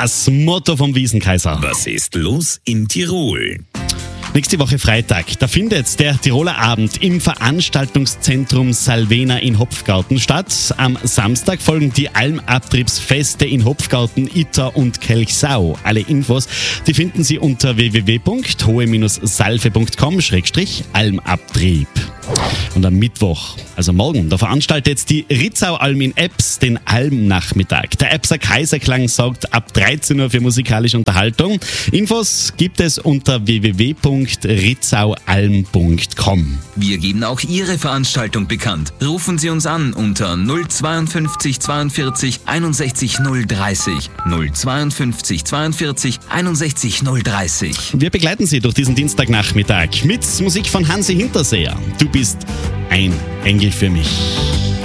Das Motto vom Wiesenkaiser. Was ist los in Tirol? Nächste Woche Freitag, da findet der Tiroler Abend im Veranstaltungszentrum Salvena in Hopfgarten statt. Am Samstag folgen die Almabtriebsfeste in Hopfgarten, Itter und Kelchsau. Alle Infos, die finden Sie unter www.hohe-salve.com/almabtrieb. Und am Mittwoch, also morgen, da veranstaltet jetzt die Ritzau Alm in Ebbs den Almnachmittag. Der Ebbser Kaiserklang sorgt ab 13 Uhr für musikalische Unterhaltung. Infos gibt es unter www.ritzaualm.com. Wir geben auch Ihre Veranstaltung bekannt. Rufen Sie uns an unter 052 42 61 030. 052 42 61 030. Wir begleiten Sie durch diesen Dienstagnachmittag mit Musik von Hansi Hinterseher. Du bist ein Engel für mich.